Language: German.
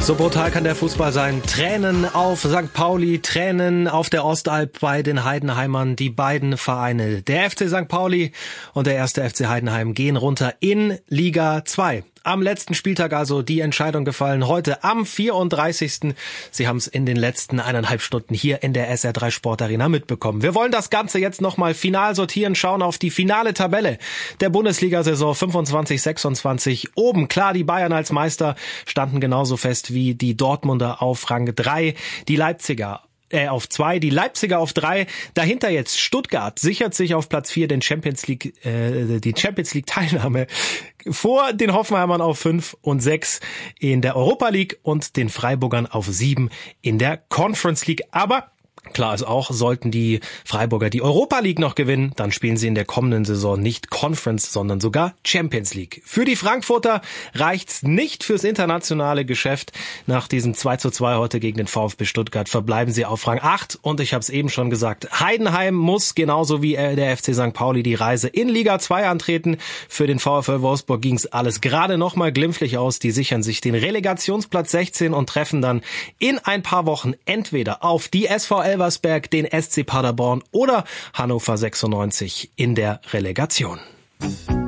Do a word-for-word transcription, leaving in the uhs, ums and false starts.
So brutal kann der Fußball sein. Tränen auf Sankt Pauli, Tränen auf der Ostalb bei den Heidenheimern. Die beiden Vereine, der F C Sankt Pauli und der erste F C Heidenheim, gehen runter in Liga zwei. Am letzten Spieltag also die Entscheidung gefallen, heute am vierunddreißigsten Sie haben es in den letzten eineinhalb Stunden hier in der S R drei Sportarena mitbekommen. Wir wollen das Ganze jetzt nochmal final sortieren, schauen auf die finale Tabelle der Bundesliga-Saison fünfundzwanzig sechsundzwanzig. Oben, klar, die Bayern als Meister standen genauso fest wie die Dortmunder auf Rang drei, die Leipziger Äh, auf zwei, die Leipziger auf drei. Dahinter jetzt Stuttgart sichert sich auf Platz vier den Champions League, äh, die Champions League Teilnahme vor den Hoffenheimern auf fünf und sechs in der Europa League und den Freiburgern auf sieben in der Conference League. Aber klar ist auch, sollten die Freiburger die Europa League noch gewinnen, dann spielen sie in der kommenden Saison nicht Conference, sondern sogar Champions League. Für die Frankfurter reicht's nicht fürs internationale Geschäft. Nach diesem zwei zu zwei heute gegen den VfB Stuttgart verbleiben sie auf Rang acht. Und ich habe es eben schon gesagt, Heidenheim muss genauso wie der F C Sankt Pauli die Reise in Liga zwei antreten. Für den VfL Wolfsburg ging's alles gerade noch mal glimpflich aus. Die sichern sich den Relegationsplatz sechzehn und treffen dann in ein paar Wochen entweder auf die S V Elversberg, den S C Paderborn oder Hannover sechsundneunzig in der Relegation.